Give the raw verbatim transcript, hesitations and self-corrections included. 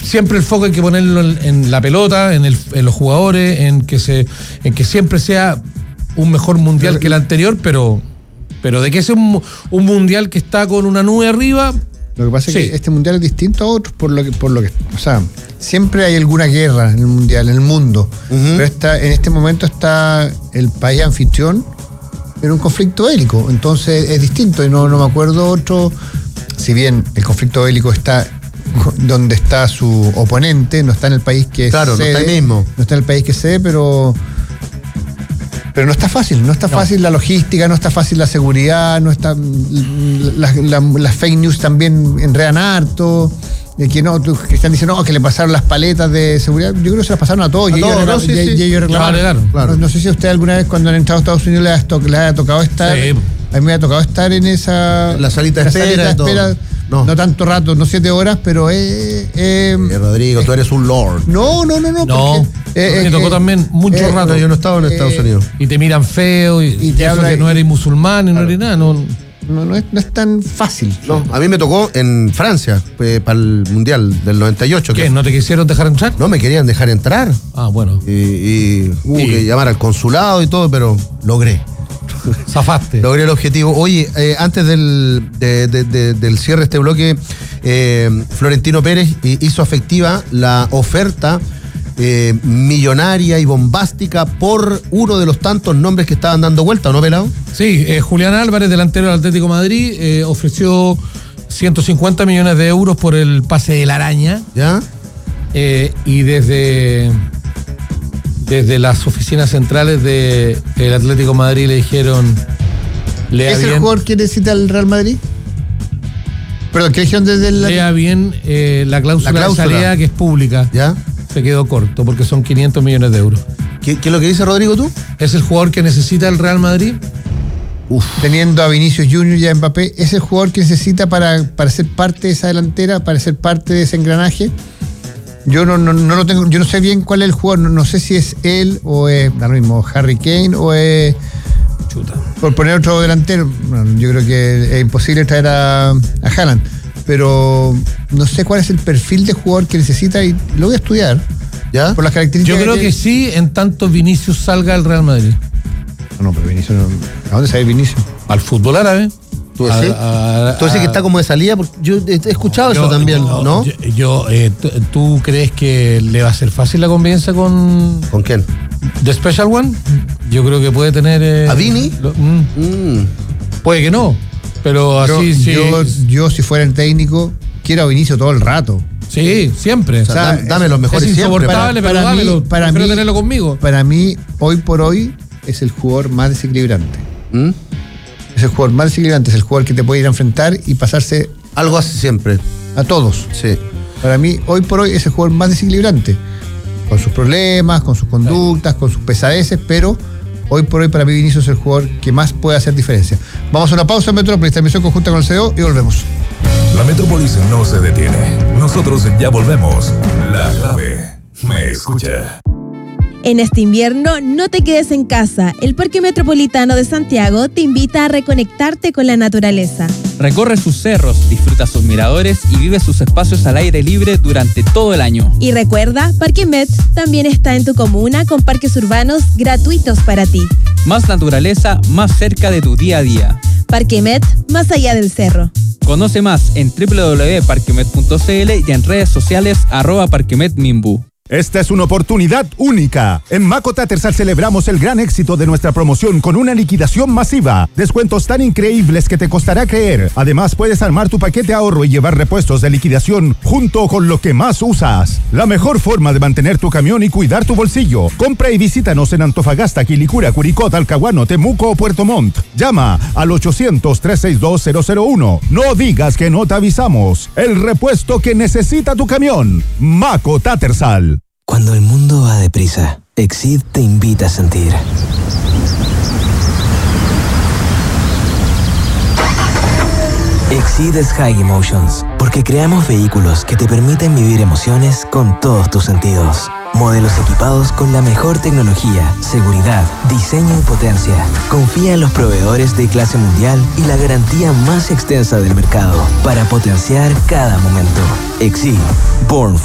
siempre el foco hay que ponerlo en, en la pelota, en, el, en los jugadores, en que se, en que siempre sea un mejor mundial pero, que el anterior, pero, pero de que sea un, un mundial que está con una nube arriba. Lo que pasa sí. es que este mundial es distinto a otros por lo que, por lo que, o sea, siempre hay alguna guerra en el mundial, en el mundo. Uh-huh. Pero está, en este momento está el país anfitrión en un conflicto bélico, entonces es distinto. Y no, no me acuerdo otro, si bien el conflicto bélico está donde está su oponente, no está en el país que claro, cede, no está ahí mismo. No está en el país que cede, pero pero no está fácil, no está no. fácil la logística, no está fácil la seguridad, no está las la, la fake news también enredan harto, de que no, que están diciendo no, que le pasaron las paletas de seguridad. Yo creo que se las pasaron a todos a y, todos, ellos, no, sí, y, sí. y ellos reclamaron. Claro, claro. No, no sé si a usted alguna vez cuando han entrado a Estados Unidos les ha, to- les ha tocado estar. Sí. A mí me ha tocado estar en esa la salita de espera, salita de espera no. no tanto rato, no siete horas, pero eh, eh, eh, Rodrigo, tú eres un lord. No, no, no, no. No, porque, eh, me eh, tocó eh, también mucho eh, rato. No, yo no estaba en Estados eh, Unidos. Y te miran feo y, Y te y eso habla que y- no eres musulmán y claro. no eres nada. No, no, no, es, no es tan fácil. No, a mí me tocó en Francia, eh, para el Mundial del noventa y ocho. ¿Qué? Que ¿No te quisieron dejar entrar? no me querían dejar entrar. Ah, bueno. Y, y hubo Y- que llamar al consulado y todo, pero logré. Zafaste. Logré el objetivo. Oye, eh, antes del, de, de, de, del cierre de este bloque, eh, Florentino Pérez hizo efectiva la oferta eh, millonaria y bombástica por uno de los tantos nombres que estaban dando vuelta, ¿no, pelado? Sí, eh, Julián Álvarez, delantero del Atlético de Madrid, eh, ofreció ciento cincuenta millones de euros por el pase de la araña. ¿Ya? Eh, y desde, desde las oficinas centrales del de Atlético de Madrid le dijeron... Lea ¿Es bien, el jugador que necesita el Real Madrid? Perdón, ¿qué dijeron desde el... lea bien eh, la, cláusula La cláusula. de salida que es pública. ¿Ya? Se quedó corto porque son quinientos millones de euros. ¿Qué, qué es lo que dice Rodrigo tú? ¿Es el jugador que necesita el Real Madrid? Uf. Teniendo a Vinicius Junior y a Mbappé, ¿es el jugador que necesita para, para ser parte de esa delantera, para ser parte de ese engranaje? Yo no, no, no lo tengo, yo no sé bien cuál es el jugador, no, no sé si es él o es, da lo mismo, Harry Kane o es... Chuta. Por poner otro delantero, bueno, yo creo que es imposible traer a, a Haaland, pero no sé cuál es el perfil de jugador que necesita y lo voy a estudiar. ¿Ya? Por las características. Yo creo que sí, en tanto Vinicius salga al Real Madrid. No, no, pero Vinicius no. ¿A dónde sale Vinicius? Al fútbol árabe. ¿Tú A- decís? a- ¿Tú decís a- que está como de salida? Porque yo he he escuchado Yo- eso también, yo- ¿no? Yo, yo, eh, t- ¿tú crees que le va a ser fácil la convivencia con ¿Con quién? The Special One? Yo creo que puede tener... eh, ¿A Vini? lo- mm, Mm. puede que no, pero así yo, sí. yo, yo, si fuera el técnico, quiero a Vinicius todo el rato. Sí, siempre. O sea, O sea, dame, dame los es mejores siempre. insoportable, Para- pero para mí- dámelo. para Prefiero mí- tenerlo conmigo. Para mí, hoy por hoy, es el jugador más desequilibrante. ¿Mm? Es el jugador más desequilibrante, es el jugador que te puede ir a enfrentar y pasarse Algo así siempre. a todos. Sí. Para mí, hoy por hoy, es el jugador más desequilibrante. Con sus problemas, con sus conductas, con sus pesadeces, pero hoy por hoy, para mí, Vinicius es el jugador que más puede hacer diferencia. Vamos a una pausa en Metrópolis, transmisión conjunta con el C E O y volvemos. La Metrópolis no se detiene. Nosotros ya volvemos. La clave. Me escucha. En este invierno, no te quedes en casa. El Parque Metropolitano de Santiago te invita a reconectarte con la naturaleza. Recorre sus cerros, disfruta sus miradores y vive sus espacios al aire libre durante todo el año. Y recuerda, Parque Met también está en tu comuna con parques urbanos gratuitos para ti. Más naturaleza, más cerca de tu día a día. Parque Met, más allá del cerro. Conoce más en doble u doble u doble u punto parquemet punto c l y en redes sociales arroba parquemetmimbu. Esta es una oportunidad única. En Maco Tattersall celebramos el gran éxito de nuestra promoción con una liquidación masiva. Descuentos tan increíbles que te costará creer. Además, puedes armar tu paquete ahorro y llevar repuestos de liquidación junto con lo que más usas. La mejor forma de mantener tu camión y cuidar tu bolsillo. Compra y visítanos en Antofagasta, Quilicura, Curicó, Talcahuano, Temuco o Puerto Montt. Llama al ochocientos, trescientos sesenta y dos, cero cero uno. No digas que no te avisamos. El repuesto que necesita tu camión. Maco Tattersall. Cuando el mundo va deprisa, Exceed te invita a sentir. Exceed es High Emotions, porque creamos vehículos que te permiten vivir emociones con todos tus sentidos. Modelos equipados con la mejor tecnología, seguridad, diseño y potencia. Confía en los proveedores de clase mundial y la garantía más extensa del mercado para potenciar cada momento. Exceed, Born